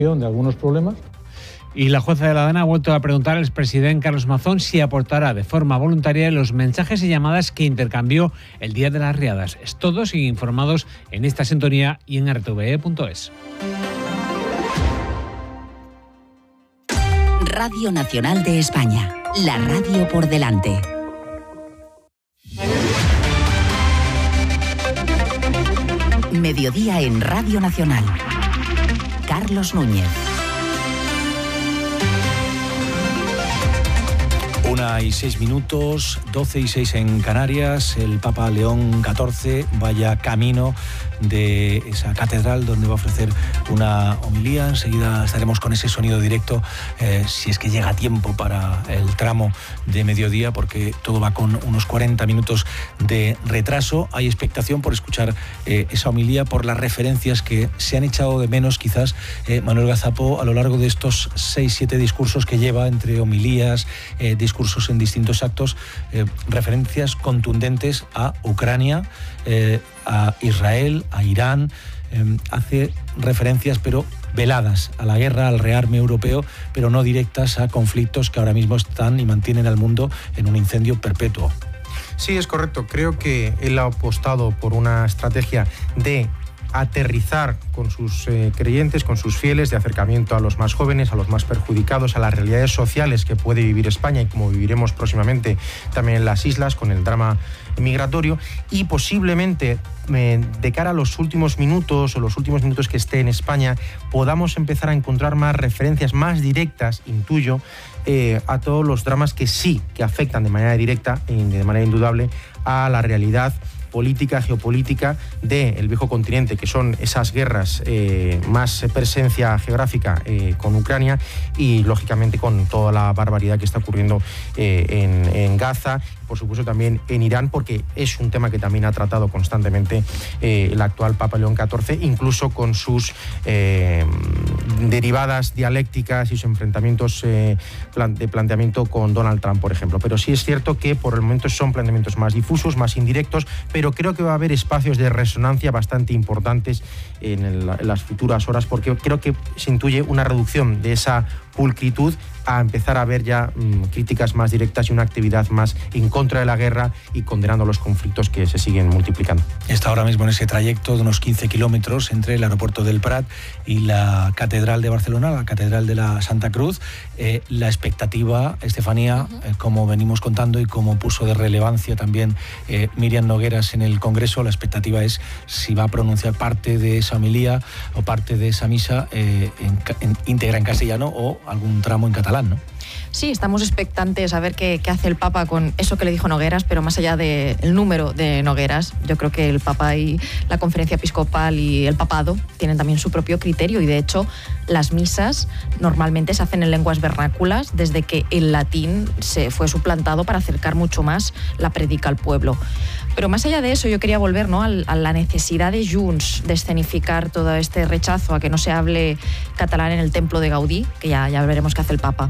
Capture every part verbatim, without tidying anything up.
de algunos problemas. Y la jueza de la Dana ha vuelto a preguntar al expresidente Carlos Mazón si aportará de forma voluntaria los mensajes y llamadas que intercambió el día de las riadas. Es todo, siguen informados en esta sintonía y en r t v e punto es. Radio Nacional de España, la radio por delante. Mediodía en Radio Nacional. Carlos Núñez. Una y seis minutos, doce y seis en Canarias. El Papa León catorce vaya camino de esa catedral donde va a ofrecer una homilía. Enseguida estaremos con ese sonido directo, eh, si es que llega a tiempo para el tramo de mediodía, porque todo va con unos cuarenta minutos de retraso. Hay expectación por escuchar eh, esa homilía, por las referencias que se han echado de menos quizás eh, Manuel Gazapo a lo largo de estos seis, siete discursos que lleva, entre homilías, eh, discursos en distintos actos, eh, referencias contundentes a Ucrania, eh, a Israel, a Irán. Eh, hace referencias pero veladas a la guerra, al rearme europeo, pero no directas a conflictos que ahora mismo están y mantienen al mundo en un incendio perpetuo. Sí, es correcto. Creo que él ha apostado por una estrategia de aterrizar con sus eh, creyentes, con sus fieles, de acercamiento a los más jóvenes, a los más perjudicados, a las realidades sociales que puede vivir España y como viviremos próximamente también en las islas con el drama migratorio, y posiblemente eh, de cara a los últimos minutos o los últimos minutos que esté en España podamos empezar a encontrar más referencias más directas, intuyo, eh, a todos los dramas que sí, que afectan de manera directa y de manera indudable a la realidad política, geopolítica del viejo continente, que son esas guerras, eh, más presencia geográfica eh, con Ucrania y, lógicamente, con toda la barbaridad que está ocurriendo eh, en, en Gaza, por supuesto también en Irán, porque es un tema que también ha tratado constantemente eh, el actual Papa León catorce, incluso con sus eh, derivadas dialécticas y sus enfrentamientos eh, plan- de planteamiento con Donald Trump, por ejemplo. Pero sí es cierto que por el momento son planteamientos más difusos, más indirectos, pero creo que va a haber espacios de resonancia bastante importantes en, el, en las futuras horas, porque creo que se intuye una reducción de esa pulcritud a empezar a ver ya mmm, críticas más directas y una actividad más en contra de la guerra y condenando los conflictos que se siguen multiplicando. Está ahora mismo en ese trayecto de unos quince kilómetros entre el aeropuerto del Prat y la Catedral de Barcelona, la Catedral de la Santa Cruz. Eh, la expectativa, Estefanía, uh-huh. eh, como venimos contando y como puso de relevancia también eh, Miriam Nogueras en el Congreso, la expectativa es si va a pronunciar parte de esa homilía o parte de esa misa eh, en, en, íntegra en castellano o algún tramo en catalán, ¿no? Sí, estamos expectantes a ver qué, qué hace el Papa con eso que le dijo Nogueras, pero más allá del número de Nogueras, yo creo que el Papa y la Conferencia Episcopal y el Papado tienen también su propio criterio, y de hecho las misas normalmente se hacen en lenguas vernáculas desde que el latín se fue suplantado para acercar mucho más la prédica al pueblo. Pero más allá de eso, yo quería volver, ¿no?, a la necesidad de Junts de escenificar todo este rechazo a que no se hable catalán en el templo de Gaudí, que ya, ya veremos qué hace el Papa.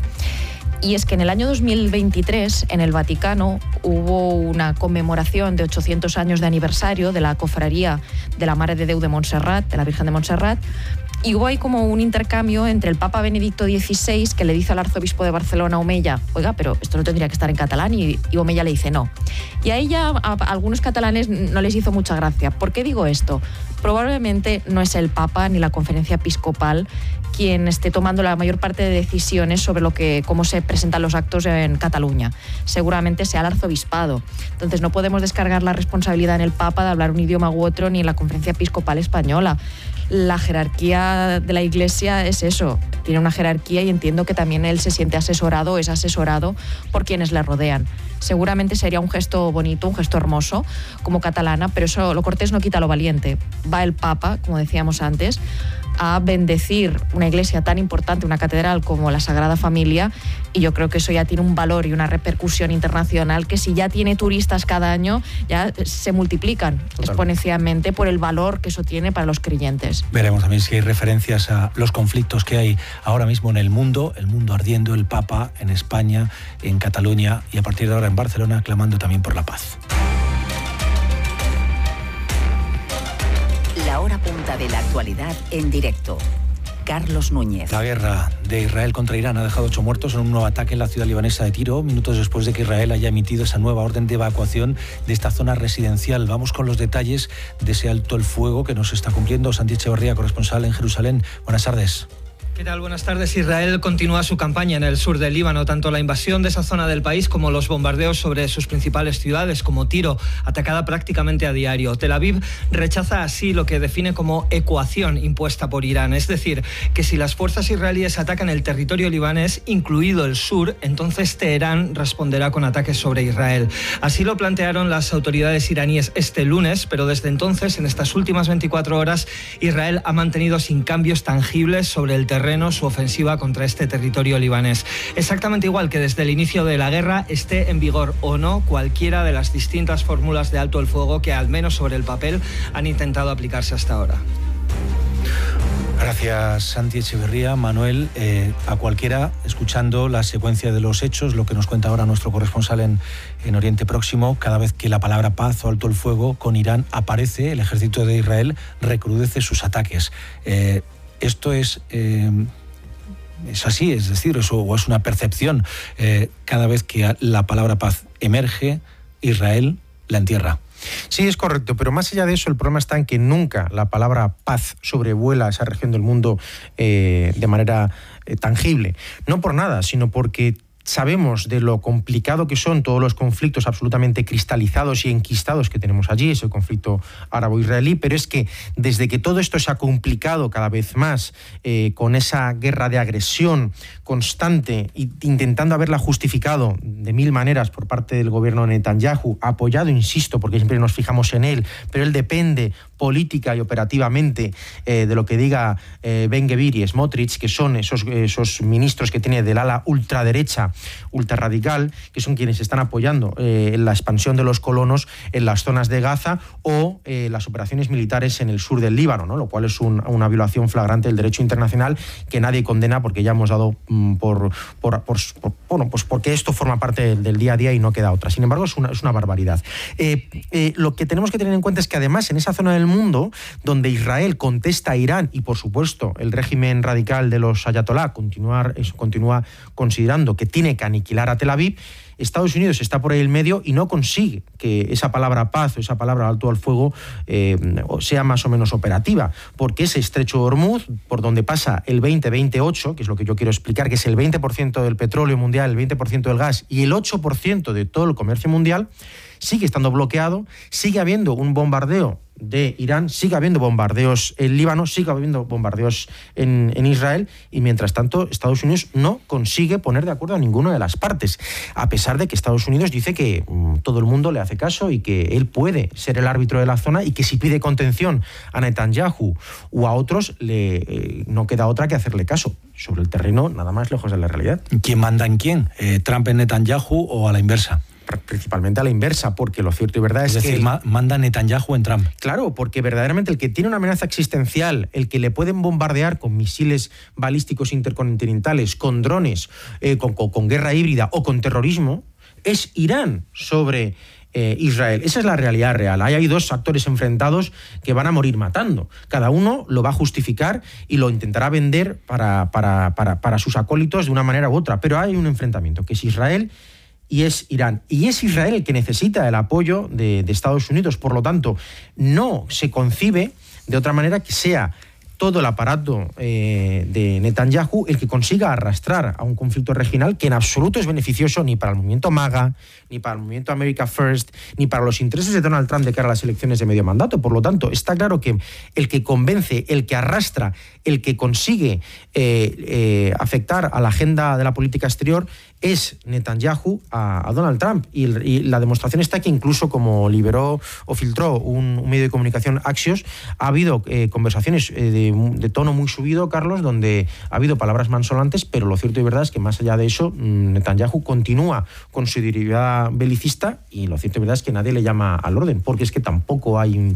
Y es que en el año dos mil veintitrés, en el Vaticano, hubo una conmemoración de ochocientos años de aniversario de la cofradía de la Mare de Déu de Montserrat, de la Virgen de Montserrat, y hubo ahí como un intercambio entre el Papa Benedicto dieciséis, que le dice al arzobispo de Barcelona, Omeya, oiga, pero esto no tendría que estar en catalán, y, y Omeya le dice no. Y a ella, a, a algunos catalanes no les hizo mucha gracia. ¿Por qué digo esto? Probablemente no es el Papa ni la Conferencia Episcopal quien esté tomando la mayor parte de decisiones sobre lo que, cómo se presentan los actos en Cataluña. Seguramente sea el arzobispado. Entonces no podemos descargar la responsabilidad en el Papa de hablar un idioma u otro, ni en la Conferencia Episcopal española. La jerarquía de la Iglesia es eso, tiene una jerarquía, y entiendo que también él se siente asesorado, es asesorado por quienes le rodean. Seguramente sería un gesto bonito, un gesto hermoso como catalana, pero eso, lo cortés no quita lo valiente. Va el Papa, como decíamos antes, a bendecir una iglesia tan importante, una catedral como la Sagrada Familia, y yo creo que eso ya tiene un valor y una repercusión internacional que, si ya tiene turistas cada año, ya se multiplican Total. exponencialmente por el valor que eso tiene para los creyentes. Veremos también si hay referencias a los conflictos que hay ahora mismo en el mundo, el mundo ardiendo, el Papa en España, en Cataluña y a partir de ahora en Barcelona, clamando también por la paz. La hora punta de la actualidad en directo. Carlos Núñez. La guerra de Israel contra Irán ha dejado ocho muertos en un nuevo ataque en la ciudad libanesa de Tiro, minutos después de que Israel haya emitido esa nueva orden de evacuación de esta zona residencial. Vamos con los detalles de ese alto el fuego que nos está cumpliendo Santi Echeverría, corresponsal en Jerusalén. Buenas tardes. ¿Qué tal? Buenas tardes. Israel continúa su campaña en el sur del Líbano. Tanto la invasión de esa zona del país como los bombardeos sobre sus principales ciudades, como Tiro, atacada prácticamente a diario. Tel Aviv rechaza así lo que define como ecuación impuesta por Irán. Es decir, que si las fuerzas israelíes atacan el territorio libanés, incluido el sur, entonces Teherán responderá con ataques sobre Israel. Así lo plantearon las autoridades iraníes este lunes, pero desde entonces, en estas últimas veinticuatro horas, Israel ha mantenido sin cambios tangibles sobre el terreno su ofensiva contra este territorio libanés. Exactamente igual que desde el inicio de la guerra, esté en vigor o no cualquiera de las distintas fórmulas de alto el fuego que, al menos sobre el papel, han intentado aplicarse hasta ahora. Gracias, Santi Echeverría. Manuel, eh, a cualquiera, escuchando la secuencia de los hechos, lo que nos cuenta ahora nuestro corresponsal en, en Oriente Próximo, cada vez que la palabra paz o alto el fuego con Irán aparece, el ejército de Israel recrudece sus ataques. Eh, Esto es, eh, es así, es decir, eso, o es una percepción. Eh, cada vez que la palabra paz emerge, Israel la entierra. Sí, es correcto, pero más allá de eso, el problema está en que nunca la palabra paz sobrevuela esa región del mundo eh, de manera eh, tangible. No por nada, sino porque sabemos de lo complicado que son todos los conflictos absolutamente cristalizados y enquistados que tenemos allí, ese conflicto árabo-israelí, pero es que desde que todo esto se ha complicado cada vez más, eh, con esa guerra de agresión constante, e intentando haberla justificado de mil maneras por parte del gobierno de Netanyahu, apoyado, insisto, porque siempre nos fijamos en él, pero él depende política y operativamente eh, de lo que diga eh, Ben-Gvir y Smotrich, que son esos, esos ministros que tiene del ala ultraderecha, ultrarradical, que son quienes están apoyando eh, la expansión de los colonos en las zonas de Gaza o eh, las operaciones militares en el sur del Líbano, ¿no? Lo cual es un, una violación flagrante del derecho internacional que nadie condena, porque ya hemos dado mm, por, por, por, por bueno, pues porque esto forma parte del, del día a día y no queda otra. Sin embargo, es una, es una barbaridad. Eh, eh, lo que tenemos que tener en cuenta es que además en esa zona del mundo donde Israel contesta a Irán y por supuesto el régimen radical de los ayatolá continuar, eso, continúa considerando que tiene que aniquilar a Tel Aviv, Estados Unidos está por ahí en medio y no consigue que esa palabra paz o esa palabra alto al fuego eh, sea más o menos operativa, porque ese estrecho de Hormuz, por donde pasa el veinte veintiocho, que es lo que yo quiero explicar, que es el veinte por ciento del petróleo mundial, el veinte por ciento del gas y el ocho por ciento de todo el comercio mundial, sigue estando bloqueado, sigue habiendo un bombardeo de Irán, sigue habiendo bombardeos en Líbano, sigue habiendo bombardeos en, en Israel, y mientras tanto Estados Unidos no consigue poner de acuerdo a ninguna de las partes, a pesar de que Estados Unidos dice que mmm, todo el mundo le hace caso y que él puede ser el árbitro de la zona y que si pide contención a Netanyahu o a otros le, eh, no queda otra que hacerle caso. Sobre el terreno, nada más lejos de la realidad. ¿Quién manda en quién? Eh, ¿Trump en Netanyahu o a la inversa? Principalmente a la inversa, porque lo cierto y verdad es, es decir, que... ma- manda Netanyahu en Trump. Claro, porque verdaderamente el que tiene una amenaza existencial, el que le pueden bombardear con misiles balísticos intercontinentales, con drones, eh, con, con, con guerra híbrida o con terrorismo, es Irán sobre eh, Israel. Esa es la realidad real. Ahí hay dos actores enfrentados que van a morir matando. Cada uno lo va a justificar y lo intentará vender para, para, para, para sus acólitos de una manera u otra. Pero hay un enfrentamiento, que es Israel y es Irán. Y es Israel el que necesita el apoyo de, de Estados Unidos. Por lo tanto, no se concibe de otra manera que sea todo el aparato eh, de Netanyahu el que consiga arrastrar a un conflicto regional que en absoluto es beneficioso ni para el movimiento MAGA, ni para el movimiento America First, ni para los intereses de Donald Trump de cara a las elecciones de medio mandato. Por lo tanto, está claro que el que convence, el que arrastra, el que consigue eh, eh, afectar a la agenda de la política exterior es Netanyahu a, a Donald Trump. Y, y la demostración está que incluso, como liberó o filtró un, un medio de comunicación, Axios, ha habido eh, conversaciones eh, de, de tono muy subido, Carlos, donde ha habido palabras mansolantes, pero lo cierto y verdad es que más allá de eso, Netanyahu continúa con su derivada belicista y lo cierto y verdad es que nadie le llama al orden, porque es que tampoco hay un interés.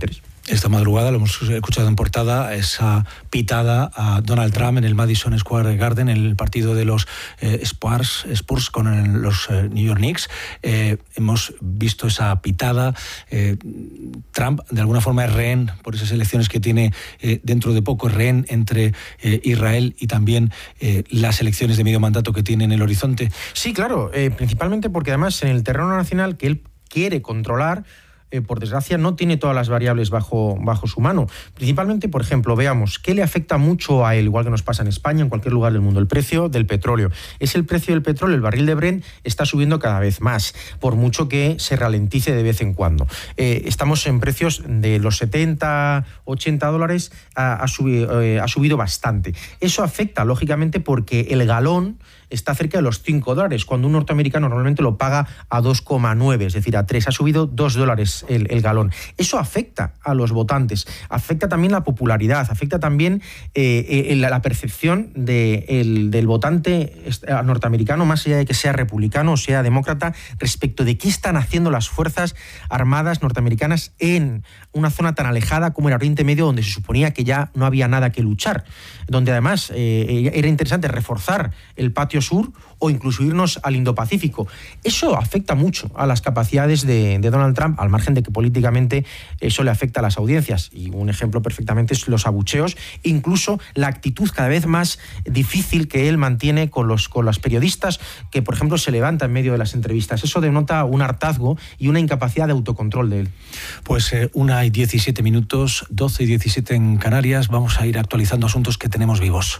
Esta madrugada, lo hemos escuchado en portada, esa pitada a Donald Trump en el Madison Square Garden, en el partido de los eh, Spurs, Spurs con el, los eh, New York Knicks. Eh, hemos visto esa pitada. Eh, Trump, de alguna forma, es rehén por esas elecciones que tiene eh, dentro de poco, rehén entre eh, Israel y también eh, las elecciones de medio mandato que tiene en el horizonte. Sí, claro, eh, principalmente porque además en el terreno nacional que él quiere controlar, Eh, por desgracia, no tiene todas las variables bajo, bajo su mano. Principalmente, por ejemplo, veamos, ¿qué le afecta mucho a él? Igual que nos pasa en España, en cualquier lugar del mundo, el precio del petróleo. Es el precio del petróleo, el barril de Brent está subiendo cada vez más, por mucho que se ralentice de vez en cuando. Eh, estamos en precios de los setenta, ochenta dólares, ha, ha, subido, eh, ha subido bastante. Eso afecta, lógicamente, porque el galón está cerca de los cinco dólares, cuando un norteamericano normalmente lo paga a dos coma nueve, es decir, a tres. Ha subido dos dólares el, el galón. Eso afecta a los votantes, afecta también la popularidad, afecta también eh, eh, la, la percepción de, el, del votante norteamericano, más allá de que sea republicano o sea demócrata, respecto de qué están haciendo las Fuerzas Armadas norteamericanas en una zona tan alejada como el Oriente Medio, donde se suponía que ya no había nada que luchar, donde además eh, era interesante reforzar el patio sur o incluso irnos al Indo-Pacífico. Eso afecta mucho a las capacidades de, de Donald Trump, al margen de que políticamente eso le afecta a las audiencias. Y un ejemplo perfectamente es los abucheos, incluso la actitud cada vez más difícil que él mantiene con los, con los periodistas que, por ejemplo, se levantan en medio de las entrevistas. Eso denota un hartazgo y una incapacidad de autocontrol de él. Pues eh, una y diecisiete minutos, doce y diecisiete en Canarias. Vamos a ir actualizando asuntos que tenemos vivos.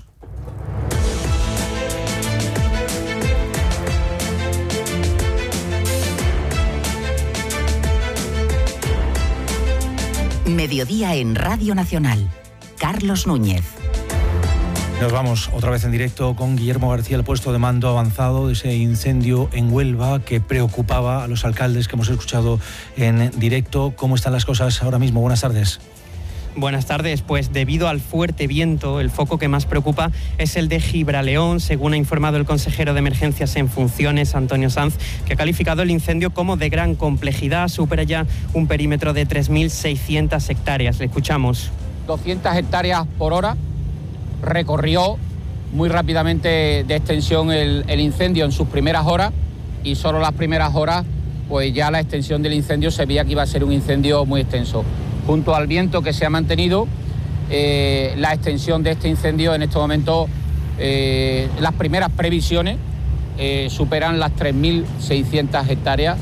Mediodía en Radio Nacional. Carlos Núñez. Nos vamos otra vez en directo con Guillermo García, el puesto de mando avanzado de ese incendio en Huelva que preocupaba a los alcaldes que hemos escuchado en directo. ¿Cómo están las cosas ahora mismo? Buenas tardes. Buenas tardes. Pues debido al fuerte viento, el foco que más preocupa es el de Gibraleón, según ha informado el consejero de Emergencias en funciones, Antonio Sanz, que ha calificado el incendio como de gran complejidad. Supera ya un perímetro de tres mil seiscientas hectáreas. Le escuchamos. doscientas hectáreas por hora. Recorrió muy rápidamente de extensión el, el incendio en sus primeras horas, y solo las primeras horas, pues ya la extensión del incendio se veía que iba a ser un incendio muy extenso. Junto al viento que se ha mantenido, eh, la extensión de este incendio en este momento, eh, las primeras previsiones eh, superan las tres mil seiscientas hectáreas.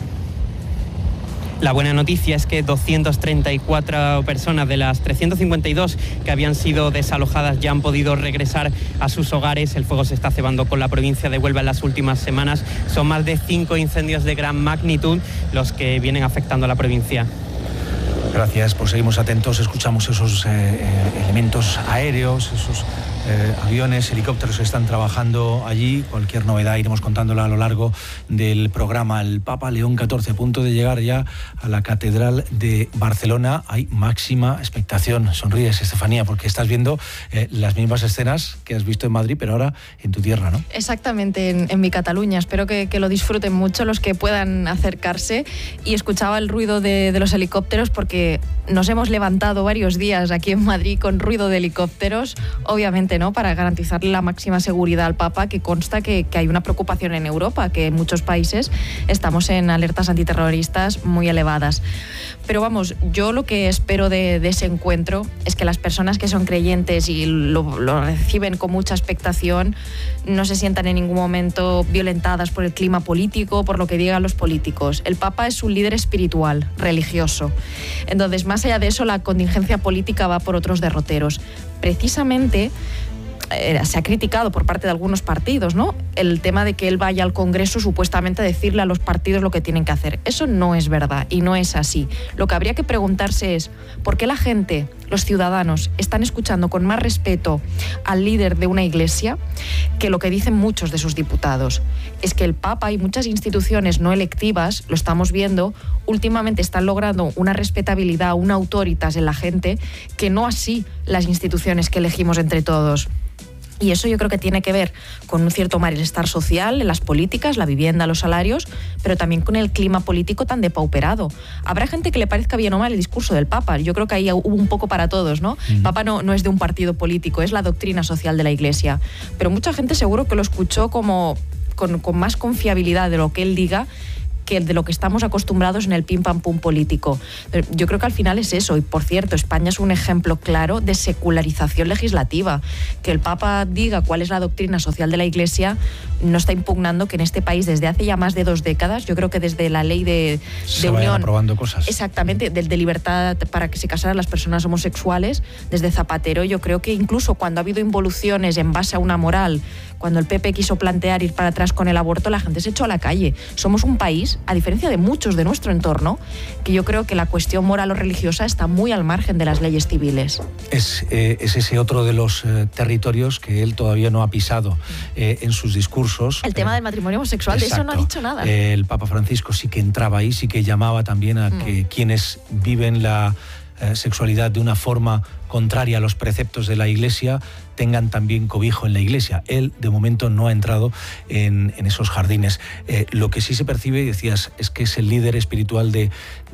La buena noticia es que doscientas treinta y cuatro personas de las trescientas cincuenta y dos que habían sido desalojadas ya han podido regresar a sus hogares. El fuego se está cebando con la provincia de Huelva en las últimas semanas. Son más de cinco incendios de gran magnitud los que vienen afectando a la provincia. Gracias, pues seguimos atentos, escuchamos esos eh, elementos aéreos, esos eh, aviones, helicópteros que están trabajando allí. Cualquier novedad iremos contándola a lo largo del programa. El Papa León catorce, a punto de llegar ya a la Catedral de Barcelona. Hay máxima expectación. Sonríes, Estefanía, porque estás viendo eh, las mismas escenas que has visto en Madrid, pero ahora en tu tierra, ¿no? Exactamente, en, en mi Cataluña. Espero que, que lo disfruten mucho los que puedan acercarse. Y escuchaba el ruido de, de los helicópteros porque nos hemos levantado varios días aquí en Madrid con ruido de helicópteros, obviamente, ¿no?, para garantizar la máxima seguridad al Papa, que consta que, que hay una preocupación en Europa, que en muchos países estamos en alertas antiterroristas muy elevadas. Pero vamos, yo lo que espero de, de ese encuentro es que las personas que son creyentes y lo, lo reciben con mucha expectación no se sientan en ningún momento violentadas por el clima político, por lo que digan los políticos. El Papa es un líder espiritual, religioso. Entonces, más allá de eso, la contingencia política va por otros derroteros. Precisamente eh, se ha criticado por parte de algunos partidos, ¿no?, el tema de que él vaya al Congreso supuestamente a decirle a los partidos lo que tienen que hacer. Eso no es verdad y no es así. Lo que habría que preguntarse es ¿por qué la gente, los ciudadanos, están escuchando con más respeto al líder de una iglesia que lo que dicen muchos de sus diputados? Es que el Papa y muchas instituciones no electivas, lo estamos viendo, últimamente están logrando una respetabilidad, una autoritas en la gente, que no así las instituciones que elegimos entre todos. Y eso yo creo que tiene que ver con un cierto malestar social en las políticas, la vivienda, los salarios, pero también con el clima político tan depauperado. Habrá gente que le parezca bien o mal el discurso del Papa. Yo creo que ahí hubo un poco para todos, ¿no? El Papa no, no es de un partido político, es la doctrina social de la Iglesia. Pero mucha gente seguro que lo escuchó como con, con más confiabilidad de lo que él diga que de lo que estamos acostumbrados en el pim pam pum político. Yo creo que al final es eso. Y por cierto, España es un ejemplo claro de secularización legislativa. Que el Papa diga cuál es la doctrina social de la Iglesia no está impugnando que en este país desde hace ya más de dos décadas, yo creo que desde la ley de, se de vayan unión, aprobando cosas. Exactamente, de, de libertad para que se casaran las personas homosexuales, desde Zapatero, yo creo que incluso cuando ha habido involuciones en base a una moral, cuando el P P quiso plantear ir para atrás con el aborto, la gente se echó a la calle. Somos un país, a diferencia de muchos de nuestro entorno, que yo creo que la cuestión moral o religiosa está muy al margen de las leyes civiles. Es, eh, es ese otro de los eh, territorios que él todavía no ha pisado eh, en sus discursos. El tema eh, del matrimonio homosexual, exacto, de eso no ha dicho nada. Eh, el Papa Francisco sí que entraba ahí, sí que llamaba también a mm. que quienes viven la eh, sexualidad de una forma contraria a los preceptos de la Iglesia tengan también cobijo en la Iglesia. Él, de momento, no ha entrado en, en esos jardines. Eh, lo que sí se percibe, decías, es que es el líder espiritual de...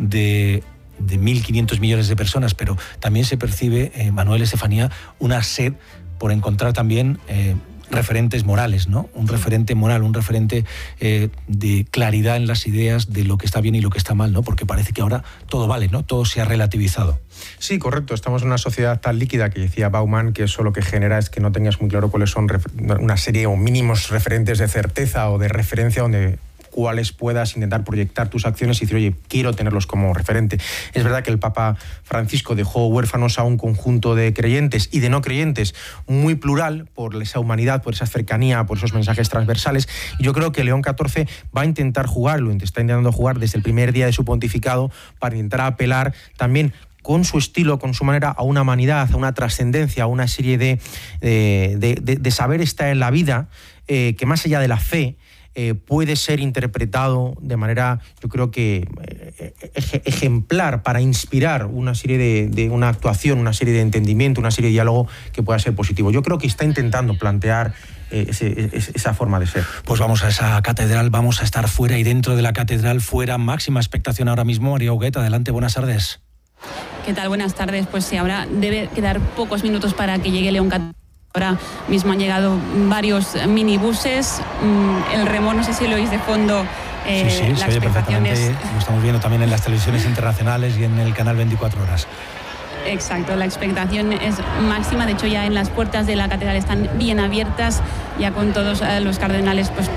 de de mil quinientos millones de personas, pero también se percibe, eh, Manuel, Estefanía, una sed por encontrar también eh, referentes morales, ¿no? Un referente moral, un referente eh, de claridad en las ideas de lo que está bien y lo que está mal, ¿no? Porque parece que ahora todo vale, ¿no? Todo se ha relativizado. Sí, correcto. Estamos en una sociedad tan líquida que decía Bauman que eso lo que genera es que no tengas muy claro cuáles son una serie o mínimos referentes de certeza o de referencia donde cuáles puedas intentar proyectar tus acciones y decir, oye, quiero tenerlos como referente. Es verdad que el Papa Francisco dejó huérfanos a un conjunto de creyentes y de no creyentes muy plural por esa humanidad, por esa cercanía, por esos mensajes transversales. Y yo creo que León catorce va a intentar jugarlo, está intentando jugar desde el primer día de su pontificado para intentar apelar también con su estilo, con su manera, a una humanidad, a una trascendencia, a una serie de, de, de, de, de saber estar en la vida, eh, que más allá de la fe, Eh, puede ser interpretado de manera, yo creo que eh, ej- ejemplar para inspirar una serie de, de una actuación, una serie de entendimiento, una serie de diálogo que pueda ser positivo. Yo creo que está intentando plantear eh, ese, ese, esa forma de ser. Pues vamos a esa catedral, vamos a estar fuera y dentro de la catedral, fuera, máxima expectación ahora mismo. María Huguet, adelante, buenas tardes. ¿Qué tal? Buenas tardes. Pues sí, ahora debe quedar pocos minutos para que llegue León catorce. Ahora mismo han llegado varios minibuses. El Remo, no sé si lo oís de fondo. Eh, sí, sí, la se oye perfectamente. Es... Lo estamos viendo también en las televisiones internacionales y en el canal veinticuatro horas. Exacto, la expectación es máxima. De hecho, ya en las puertas de la catedral están bien abiertas, ya con todos los cardenales pues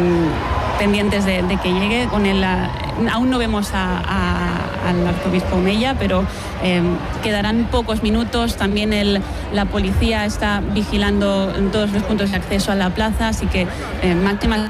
mmm, pendientes de, de que llegue. Con él, aún no vemos a, a, al arzobispo Mella, pero eh, quedarán pocos minutos. También el, la policía está vigilando en todos los puntos de acceso a la plaza, así que eh, máxima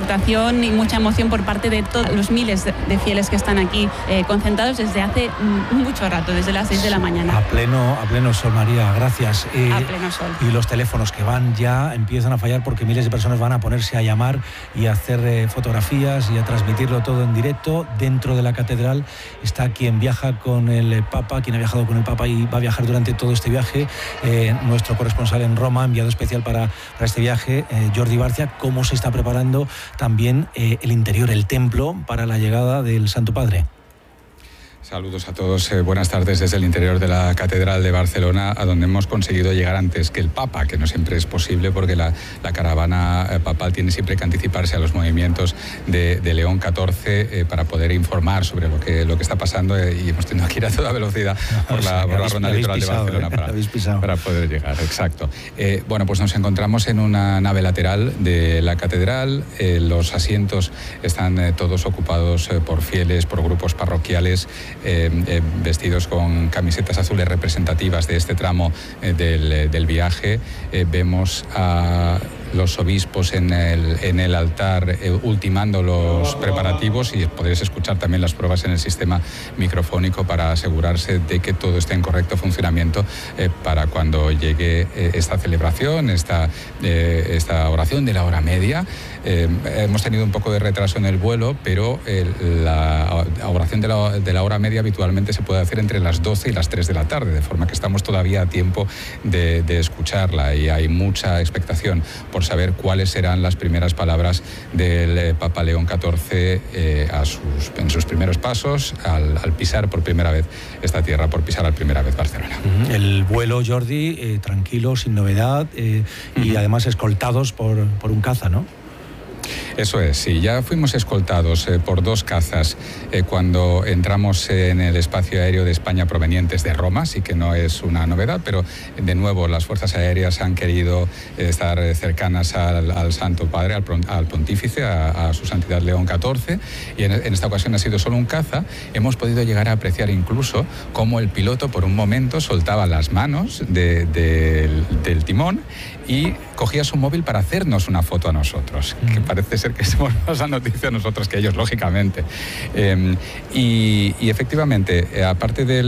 y mucha emoción por parte de todos los miles de fieles que están aquí eh, concentrados desde hace mucho rato, desde las seis de la mañana. A pleno, a pleno sol, María, gracias. Eh, a pleno sol. Y los teléfonos que van ya empiezan a fallar porque miles de personas van a ponerse a llamar y a hacer eh, fotografías y a transmitirlo todo en directo. Dentro de la catedral está quien viaja con el Papa, quien ha viajado con el Papa y va a viajar durante todo este viaje. Eh, nuestro corresponsal en Roma, enviado especial para, para este viaje, eh, Jordi Barcia. ¿Cómo se está preparando también eh, el interior, el templo, para la llegada del Santo Padre? Saludos a todos, eh, buenas tardes desde el interior de la Catedral de Barcelona, a donde hemos conseguido llegar antes que el Papa, que no siempre es posible porque la, la caravana eh, papal tiene siempre que anticiparse a los movimientos de, de León catorce eh, para poder informar sobre lo que, lo que está pasando eh, y hemos tenido que ir a toda velocidad por la, por la ronda litoral de Barcelona para, para poder llegar, exacto. Eh, bueno, pues nos encontramos en una nave lateral de la Catedral, eh, los asientos están eh, todos ocupados eh, por fieles, por grupos parroquiales, Eh, eh, vestidos con camisetas azules representativas de este tramo eh, del, del viaje. Eh, vemos a los obispos en el, en el altar eh, ultimando los preparativos, y podréis escuchar también las pruebas en el sistema microfónico para asegurarse de que todo esté en correcto funcionamiento eh, para cuando llegue eh, esta celebración, esta, eh, esta oración de la hora media. Eh, hemos tenido un poco de retraso en el vuelo, pero el, la oración de la, de la hora media habitualmente se puede hacer entre las doce y las tres de la tarde, de forma que estamos todavía a tiempo de, de escucharla, y hay mucha expectación por saber cuáles serán las primeras palabras del eh, Papa León catorce eh, a sus, en sus primeros pasos al, al pisar por primera vez esta tierra, por pisar por primera vez Barcelona. El vuelo, Jordi, eh, tranquilo, sin novedad, eh, uh-huh. y además escoltados por, por un caza, ¿no? Eso es, sí, ya fuimos escoltados eh, por dos cazas eh, cuando entramos en el espacio aéreo de España provenientes de Roma, así que no es una novedad, pero de nuevo las fuerzas aéreas han querido eh, estar cercanas al, al Santo Padre, al, al Pontífice, a, a su Santidad León catorce, y en, en esta ocasión ha sido solo un caza. Hemos podido llegar a apreciar incluso cómo el piloto por un momento soltaba las manos de, de, del timón y cogía su móvil para hacernos una foto a nosotros, que parece ser que somos más la noticia nosotros que ellos, lógicamente. Eh, y, y efectivamente, eh, aparte de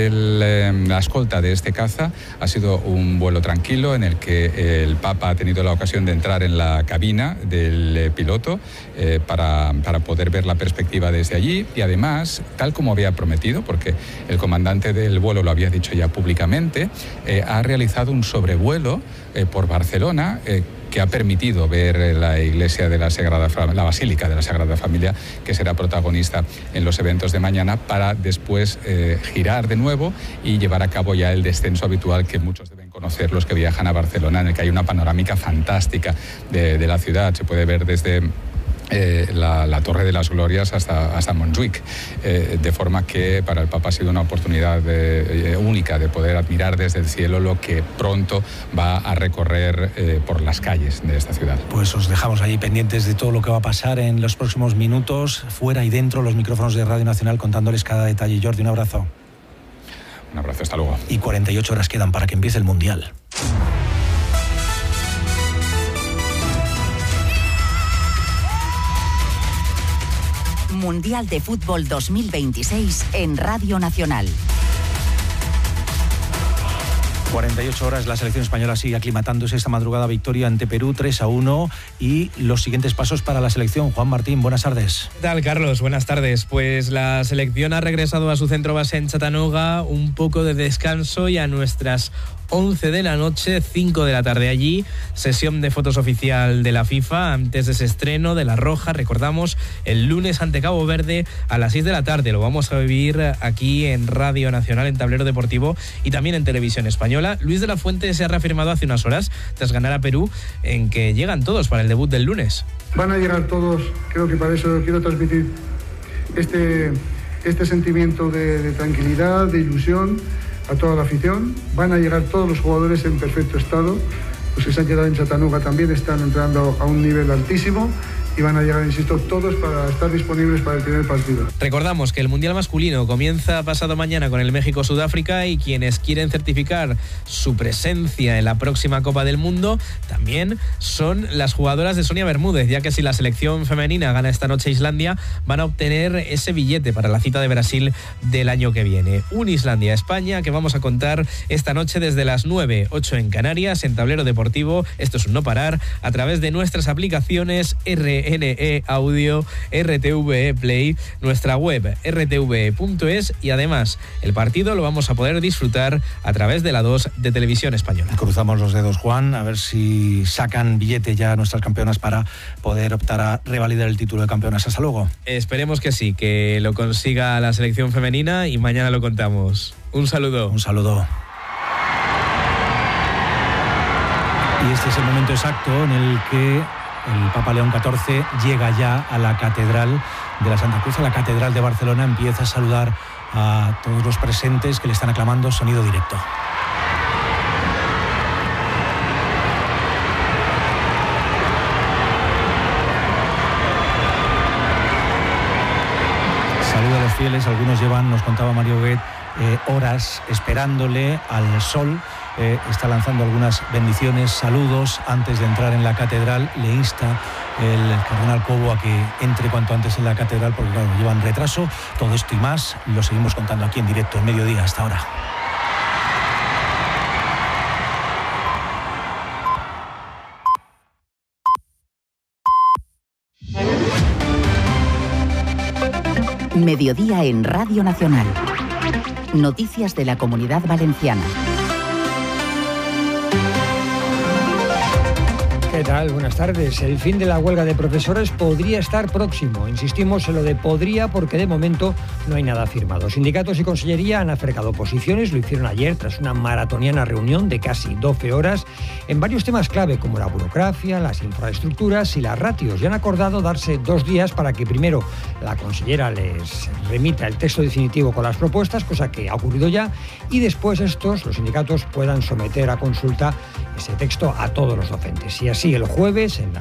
eh, la escolta de este caza, ha sido un vuelo tranquilo en el que el Papa ha tenido la ocasión de entrar en la cabina del eh, piloto eh, para, para poder ver la perspectiva desde allí, y además, tal como había prometido, porque el comandante del vuelo lo había dicho ya públicamente, eh, ha realizado un sobrevuelo eh, por Barcelona, eh, que ha permitido ver la iglesia de la Sagrada, la Basílica de la Sagrada Familia, que será protagonista en los eventos de mañana, para después eh, girar de nuevo y llevar a cabo ya el descenso habitual que muchos deben conocer los que viajan a Barcelona, en el que hay una panorámica fantástica de, de la ciudad. Se puede ver desde Eh, la, la Torre de las Glorias hasta, hasta Montjuic, eh, de forma que para el Papa ha sido una oportunidad de, eh, única de poder admirar desde el cielo lo que pronto va a recorrer eh, por las calles de esta ciudad. Pues os dejamos ahí pendientes de todo lo que va a pasar en los próximos minutos, fuera y dentro, los micrófonos de Radio Nacional contándoles cada detalle. Jordi, un abrazo. Un abrazo, hasta luego. Y cuarenta y ocho horas quedan para que empiece el Mundial. Mundial de Fútbol dos mil veintiséis en Radio Nacional. cuarenta y ocho horas, la selección española sigue aclimatándose. Esta madrugada victoria ante Perú tres a uno, y los siguientes pasos para la selección. Juan Martín, buenas tardes. ¿Qué tal, Carlos? Buenas tardes. Pues la selección ha regresado a su centro base en Chattanooga, un poco de descanso, y a nuestras once de la noche, cinco de la tarde allí, sesión de fotos oficial de la FIFA antes de ese estreno de La Roja, recordamos, el lunes ante Cabo Verde a las seis de la tarde. Lo vamos a vivir aquí en Radio Nacional, en Tablero Deportivo, y también en Televisión Española. Luis de la Fuente se ha reafirmado hace unas horas, tras ganar a Perú, en que llegan todos para el debut del lunes. Van a llegar todos, creo que para eso quiero transmitir este, este sentimiento de, de tranquilidad, de ilusión a toda la afición. Van a llegar todos los jugadores en perfecto estado. Los que se han quedado en Chattanooga también están entrando a un nivel altísimo, y van a llegar, insisto, todos para estar disponibles para el primer partido. Recordamos que el Mundial masculino comienza pasado mañana con el México-Sudáfrica, y quienes quieren certificar su presencia en la próxima Copa del Mundo también son las jugadoras de Sonia Bermúdez, ya que si la selección femenina gana esta noche a Islandia, van a obtener ese billete para la cita de Brasil del año que viene. Un Islandia-España que vamos a contar esta noche desde las nueve, ocho en Canarias, en Tablero Deportivo. Esto es un no parar, a través de nuestras aplicaciones R N E Audio, R T V E Play, nuestra web r t v e punto es, y además el partido lo vamos a poder disfrutar a través de la dos de Televisión Española. Cruzamos los dedos, Juan, a ver si sacan billete ya nuestras campeonas para poder optar a revalidar el título de campeonas. Hasta luego. Esperemos que sí, que lo consiga la selección femenina, y mañana lo contamos. Un saludo. Un saludo. Y este es el momento exacto en el que el Papa León catorce llega ya a la Catedral de la Santa Cruz, a la Catedral de Barcelona. Empieza a saludar a todos los presentes que le están aclamando. Sonido directo. Saluda a los fieles, algunos llevan, nos contaba Mario Huguet, eh, horas esperándole al sol. Eh, está lanzando algunas bendiciones, saludos antes de entrar en la catedral. Le insta el cardenal Cobo a que entre cuanto antes en la catedral, porque claro, llevan retraso. Todo esto y más lo seguimos contando aquí en directo en Mediodía. Hasta ahora. Mediodía en Radio Nacional. Noticias de la Comunidad Valenciana. ¿Qué tal? Buenas tardes. El fin de la huelga de profesores podría estar próximo. Insistimos en lo de podría porque de momento no hay nada firmado. Sindicatos y Consellería han acercado posiciones, lo hicieron ayer tras una maratoniana reunión de casi doce horas en varios temas clave como la burocracia, las infraestructuras y las ratios. Y han acordado darse dos días para que primero la consellera les remita el texto definitivo con las propuestas, cosa que ha ocurrido ya, y después estos, los sindicatos, puedan someter a consulta ese texto a todos los docentes. Y así el jueves, en la